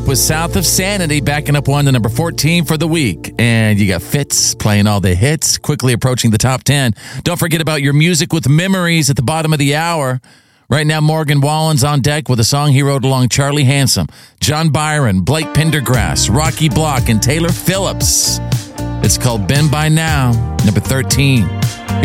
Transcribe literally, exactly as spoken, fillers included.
Top with South of Sanity, backing up one to number fourteen for the week. And you got Fitz playing all the hits, quickly approaching the top ten. Don't forget about your music with memories at the bottom of the hour. Right now, Morgan Wallen's on deck with a song he wrote along Charlie Handsome, John Byron, Blake Pendergrass, Rocky Block, and Taylor Phillips. It's called Been By Now, number thirteen.